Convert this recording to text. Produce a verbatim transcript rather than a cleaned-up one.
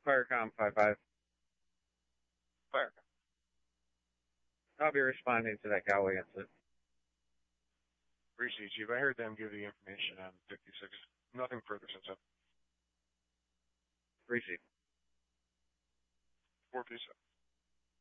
Firecom five five. Fire. I'll be responding to that Galway incident. Appreciate you. I heard them give the information on fifty-six. Nothing further since then. Appreciate. four P seven.